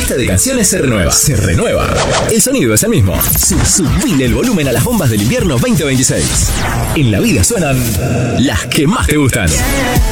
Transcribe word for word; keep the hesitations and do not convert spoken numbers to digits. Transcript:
lista de canciones se renueva. Se renueva. El sonido es el mismo. Sub subile el volumen a las bombas del invierno veinte veintiséis. En la vida suenan las que más te gustan.